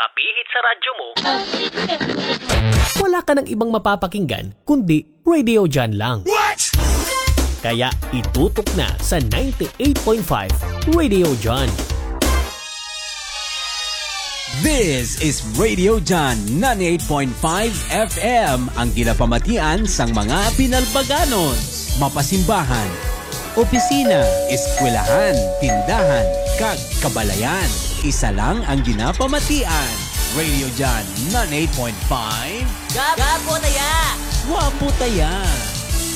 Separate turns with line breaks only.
nakapihit sa radyo mo,
Wala ka ng ibang mapapakinggan kundi Radio John lang. Kaya itutok na sa 98.5 Radio John.
This is Radio John 98.5 FM, ang ginapamatian sang mga pinalbaganon, mapasimbahan, opisina, eskwelahan, tindahan, kag kabalayan. Isa lang ang ginapamatian. Radio John 98.5.
Gapo taya!
Wapo taya!